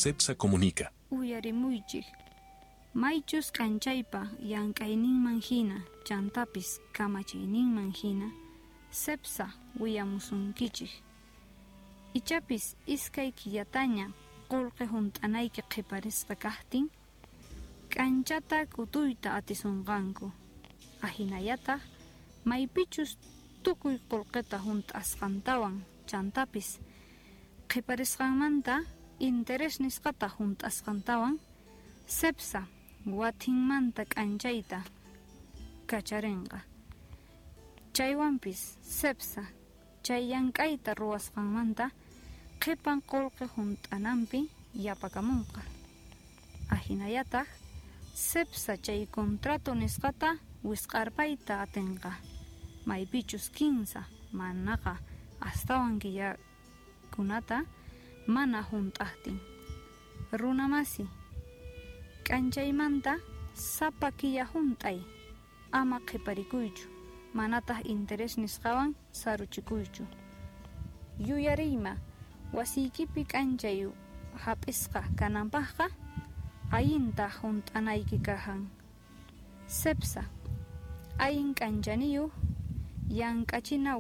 CEPSA comunica. Uyarimuychik. Maychus kanchaypa llank'ayninman hina, chantapis kamachiyninman hina, CEPSA wiyamusunkichik. Ichapis iskay killataña qullqi hunt'anayki qiparisqa kaqtin, k'anchata k'utuyta atisunqanku. Ahinallataq maypichus tukuy qullqita hunt'asqantawan, chantapis qiparisqanmanta interes nisqata hunt'asqantawan, CEPSA wathinmanta k'anchayta kacharinqa. Chaywanpis CEPSA chay llank'ayta ruwasqanmanta qipan qullqi hunt'ananpi yapakamunqa. Ahinallataq CEPSA chay contrato nisqata wisq'arpayta atinqa. Maypichus kinsa manaqa astawan killakunata mana hunt'aqtin. Runamasi, k'anchaymanta sapa killa hunt'ay, ama qiparikuychu, manataq interes nisqawan saruchikuychu. Yuyariyma, wasiykipi k'anchay hap'isqa kananpaqqa allinta hunt'anayki kahan. CEPSA, allin k'anchaniyuq llank'achina